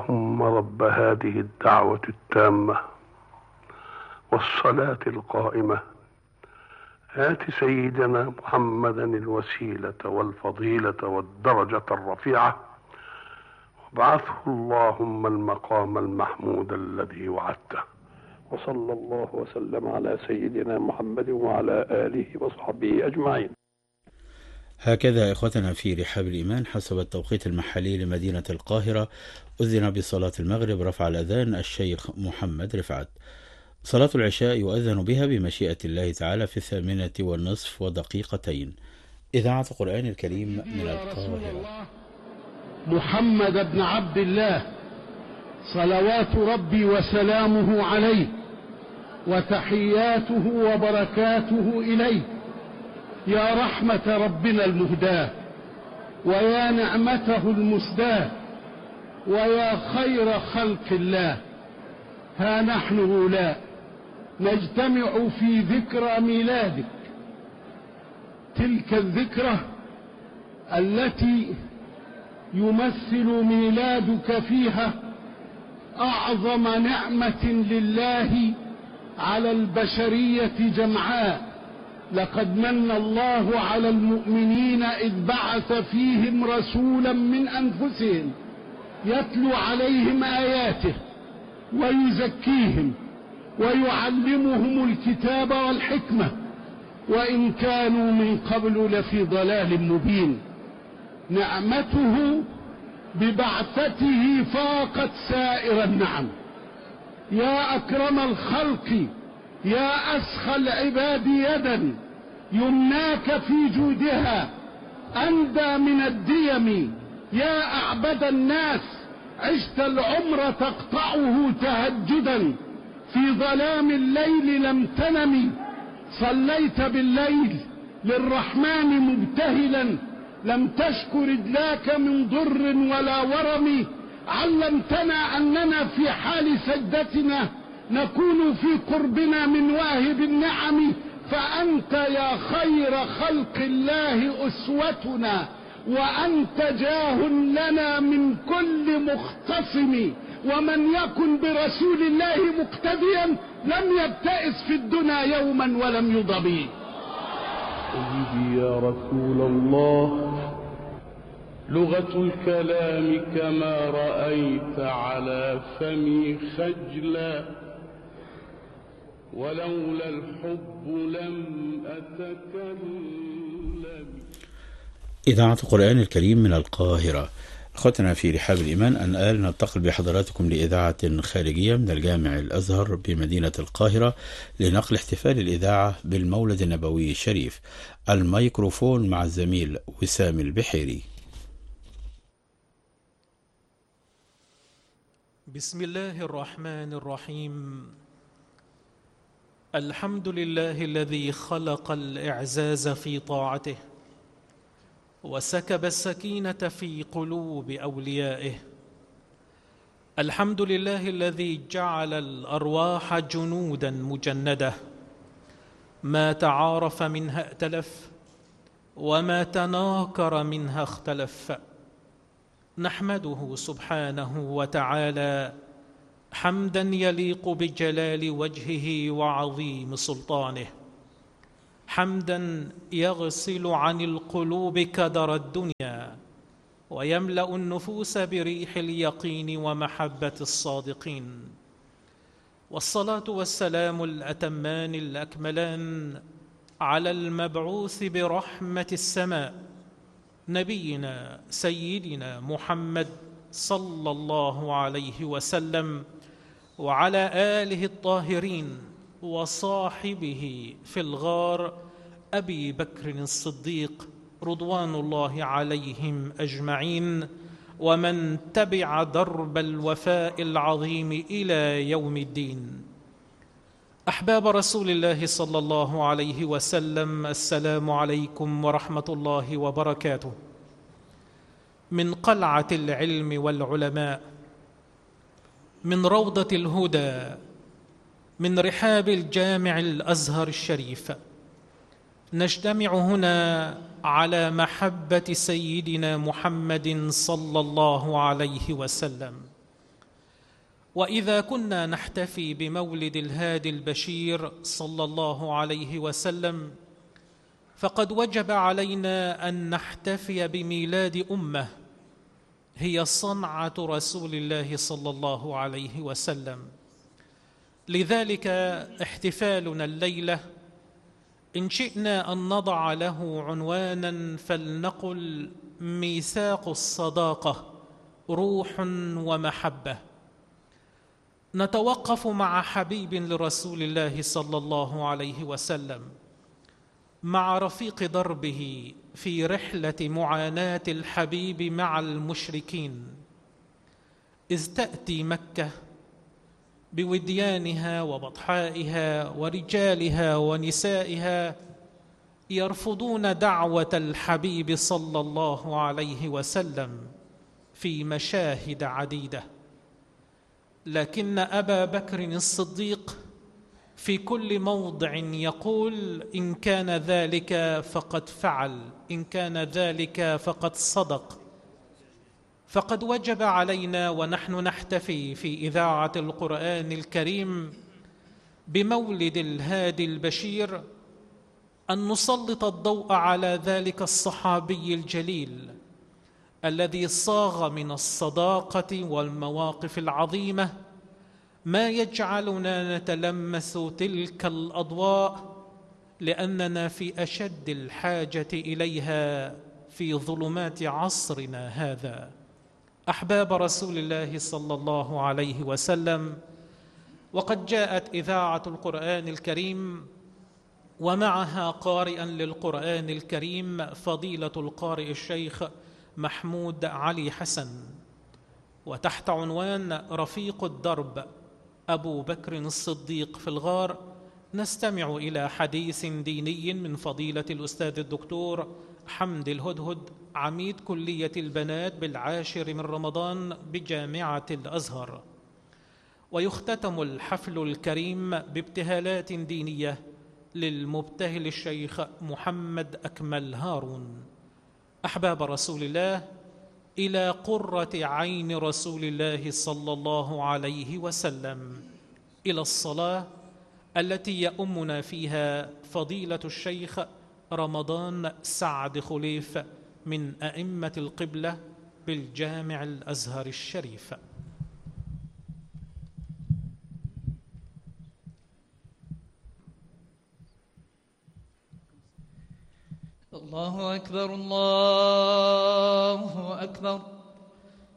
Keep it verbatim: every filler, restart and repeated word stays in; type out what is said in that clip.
اللهم رب هذه الدعوة التامة والصلاة القائمة آت سيدنا محمدا الوسيلة والفضيلة والدرجة الرفيعة وابعثه اللهم المقام المحمود الذي وعدته. وصلى الله وسلم على سيدنا محمد وعلى آله وصحبه أجمعين. هكذا إخوتنا في رحاب الإيمان حسب التوقيت المحلي لمدينة القاهرة أذن بصلاة المغرب. رفع الأذان الشيخ محمد رفعت. صلاة العشاء يؤذن بها بمشيئة الله تعالى في الثامنة والنصف ودقيقتين. إذاعة القرآن الكريم من القاهرة. محمد بن عبد الله صلوات ربي وسلامه عليه وتحياته وبركاته إليه، يا رحمة ربنا المهداة ويا نعمته المسداة ويا خير خلق الله. ها نحن هؤلاء نجتمع في ذكرى ميلادك، تلك الذكرى التي يمثل ميلادك فيها أعظم نعمة لله على البشرية جمعاء. لقد من الله على المؤمنين إذ بعث فيهم رسولا من أنفسهم يتلو عليهم آياته ويزكيهم ويعلمهم الكتاب والحكمة وإن كانوا من قبل لفي ضلال مبين. نعمته ببعثته فاقت سائر النعم. يا أكرم الخلق، يا أسخى العباد يدا، يمناك في جودها أندى من الديم. يا أعبد الناس، عشت العمر تقطعه تهجدا، في ظلام الليل لم تنم، صليت بالليل للرحمن مبتهلا، لم تشك رجلاك من ضر ولا ورم. علمتنا أننا في حال سجدتنا نكون في قربنا من واهب النعم، فأنت يا خير خلق الله أسوتنا، وأنت جاه لنا من كل مختصم. ومن يكن برسول الله مقتديا لم يبتئس في الدنيا يوما ولم يضبي. سيدي يا رسول الله، لغة الكلام كما رأيت على فمي خجلا، ولولا الحب لم أتكلم. إذاعة القرآن الكريم من القاهرة. أخوتنا في رحاب الإيمان، الآن ننتقل بحضراتكم لإذاعة خارجية من الجامع الأزهر بمدينة القاهرة لنقل احتفال الإذاعة بالمولد النبوي الشريف. الميكروفون مع الزميل وسام البحيري. بسم الله الرحمن الرحيم. الحمد لله الذي خلق الإعزاز في طاعته وسكب السكينة في قلوب أوليائه. الحمد لله الذي جعل الأرواح جنودا مجندة، ما تعارف منها ائتلف وما تناكر منها اختلف. نحمده سبحانه وتعالى حمدا يليق بجلال وجهه وعظيم سلطانه، حمدا يغسل عن القلوب كدر الدنيا ويملأ النفوس بريح اليقين ومحبة الصادقين. والصلاة والسلام الأتمان الأكملان على المبعوث برحمة السماء، نبينا سيدنا محمد صلى الله عليه وسلم، وعلى آله الطاهرين وصاحبه في الغار أبي بكر الصديق رضوان الله عليهم أجمعين، ومن تبع درب الوفاء العظيم إلى يوم الدين. أحباب رسول الله صلى الله عليه وسلم، السلام عليكم ورحمة الله وبركاته. من قلعة العلم والعلماء، من روضة الهدى، من رحاب الجامع الأزهر الشريف، نجتمع هنا على محبة سيدنا محمد صلى الله عليه وسلم، وإذا كنا نحتفي بمولد الهادي البشير صلى الله عليه وسلم، فقد وجب علينا أن نحتفي بميلاد أمة هي صنعة رسول الله صلى الله عليه وسلم. لذلك احتفالنا الليلة إن شئنا أن نضع له عنوانا فلنقل ميثاق الصداقة، روح ومحبة. نتوقف مع حبيب لرسول الله صلى الله عليه وسلم، مع رفيق دربه في رحلة معاناة الحبيب مع المشركين، إذ تأتي مكة بوديانها وبطحائها ورجالها ونسائها يرفضون دعوة الحبيب صلى الله عليه وسلم في مشاهد عديدة، لكن أبا بكر الصديق في كل موضع يقول: إن كان ذلك فقد فعل، إن كان ذلك فقد صدق. فقد وجب علينا ونحن نحتفي في إذاعة القرآن الكريم بمولد الهادي البشير أن نسلط الضوء على ذلك الصحابي الجليل الذي صاغ من الصداقة والمواقف العظيمة ما يجعلنا نتلمس تلك الأضواء، لأننا في أشد الحاجة إليها في ظلمات عصرنا هذا. أحباب رسول الله صلى الله عليه وسلم، وقد جاءت إذاعة القرآن الكريم ومعها قارئا للقرآن الكريم فضيلة القارئ الشيخ محمود علي حسن، وتحت عنوان رفيق الدرب أبو بكر الصديق في الغار نستمع إلى حديث ديني من فضيلة الأستاذ الدكتور حمد الهدهد، عميد كلية البنات بالعاشر من رمضان بجامعة الأزهر. ويختتم الحفل الكريم بابتهالات دينية للمبتهل الشيخ محمد أكمل هارون. أحباب رسول الله، إلى قرة عين رسول الله صلى الله عليه وسلم، إلى الصلاة التي يؤمنا فيها فضيلة الشيخ رمضان سعد خليف من أئمة القبلة بالجامع الأزهر الشريف. الله أكبر، الله أكبر.